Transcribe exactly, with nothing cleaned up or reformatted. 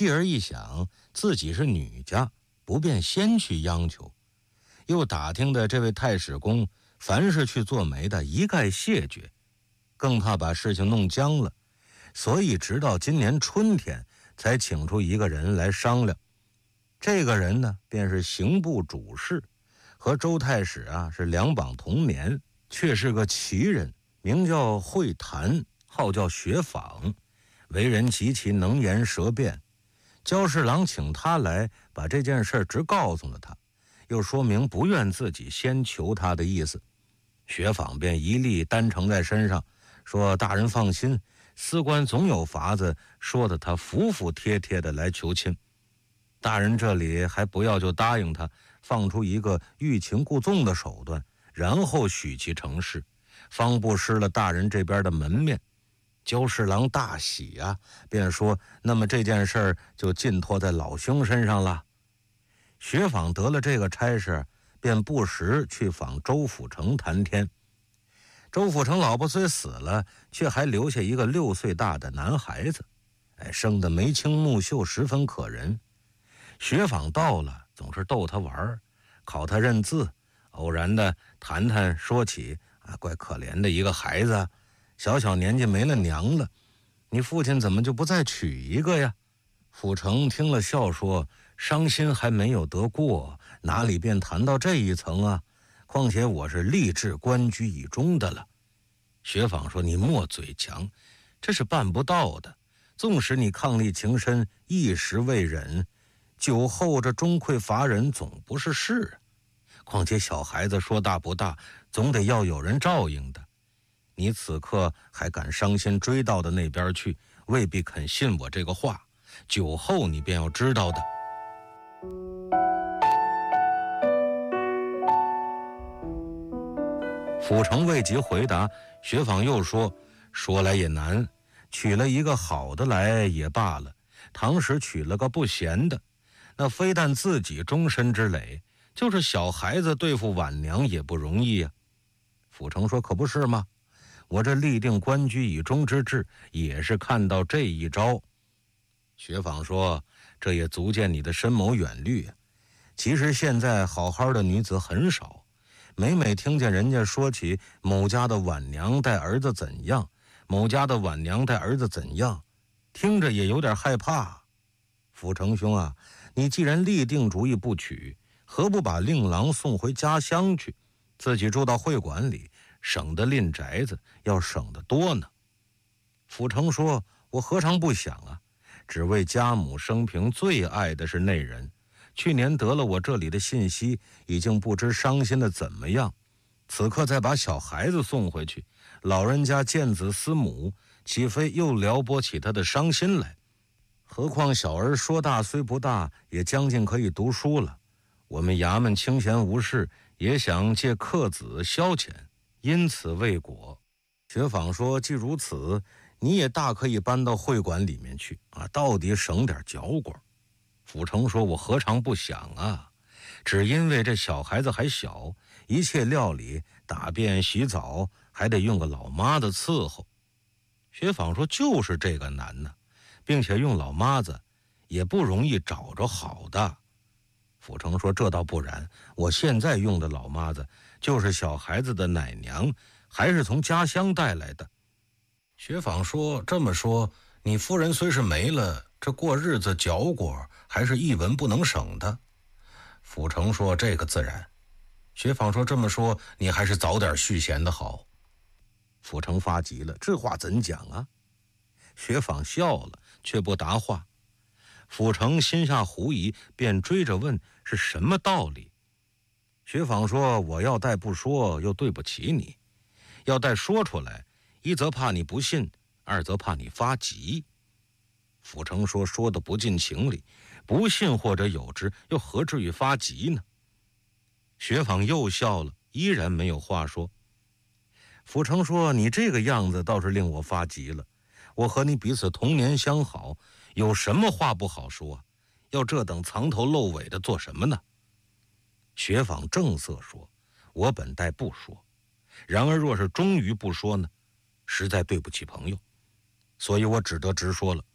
继而一想，自己是女家，不便先去央求，又打听的这位太史公凡是去做媒的一概谢绝，更怕把事情弄僵了，所以直到今年春天才请出一个人来商量。这个人呢，便是刑部主事，和周太史啊是两榜同年，却是个奇人，名叫惠谈，号叫学坊，为人极其能言舌辩。焦侍郎请他来，把这件事直告诉了他，又说明不愿自己先求他的意思。学坊便一力担承在身上，说大人放心，司官总有法子，说的他服服帖帖的来求亲。大人这里还不要就答应他，放出一个欲擒故纵的手段，然后许其成事，方不失了大人这边的门面。焦侍郎大喜啊，便说那么这件事儿就尽托在老兄身上了。学坊得了这个差事，便不时去访周辅成谈天。周辅成老婆虽死了，却还留下一个六岁大的男孩子，哎，生得眉清目秀，十分可人。学坊到了，总是逗他玩，考他认字，偶然的谈谈说起啊，怪可怜的一个孩子，小小年纪没了娘了，你父亲怎么就不再娶一个呀？辅成听了笑说，伤心还没有得过，哪里便谈到这一层啊？况且我是立志官居以终的了。学坊说，你莫嘴强，这是办不到的，纵使你伉俪情深，一时未忍，酒后这钟馗乏人总不是事啊。况且小孩子说大不大，总得要有人照应的。你此刻还敢伤心追到的那边去，未必肯信我这个话，酒后你便要知道的。辅成未及回答，学坊又说，说来也难，娶了一个好的来也罢了，唐时娶了个不贤的，那非但自己终身之累，就是小孩子对付晚娘也不容易呀、啊。辅成说，可不是吗？我这立定官居以终之志，也是看到这一招。学坊说，这也足见你的深谋远虑啊。其实现在好好的女子很少，每每听见人家说起某家的晚娘带儿子怎样，某家的晚娘带儿子怎样，听着也有点害怕。辅成兄啊，你既然立定主意不娶，何不把令郎送回家乡去，自己住到会馆里，省得赁宅子，要省得多呢。辅成说，我何尝不想啊，只为家母生平最爱的是那人，去年得了我这里的信息，已经不知伤心的怎么样，此刻再把小孩子送回去，老人家见子思母，岂非又撩拨起他的伤心来？何况小儿说大虽不大，也将近可以读书了，我们衙门清闲无事，也想借客子消遣，因此未果。学坊说，既如此，你也大可以搬到会馆里面去啊，到底省点嚼果。辅成说，我何尝不想啊，只因为这小孩子还小，一切料理打便洗澡还得用个老妈子伺候。学坊说，就是这个难呢，并且用老妈子也不容易找着好的。辅成说，这倒不然，我现在用的老妈子就是小孩子的奶娘，还是从家乡带来的。学坊说，这么说，你夫人虽是没了，这过日子嚼果还是一文不能省的。辅成说，这个自然。学坊说，这么说，你还是早点续弦的好。辅成发急了，这话怎讲啊？学坊笑了，却不答话。辅成心下狐疑，便追着问是什么道理。学坊说，我要待不说，又对不起你；要待说出来，一则怕你不信，二则怕你发急。辅成说，说的不近情理，不信或者有之，又何至于发急呢？学坊又笑了，依然没有话说。辅成说，你这个样子倒是令我发急了，我和你彼此同年相好，有什么话不好说啊？要这等藏头露尾的做什么呢？学坊正色说，我本待不说，然而若是终于不说呢，实在对不起朋友，所以我只得直说了。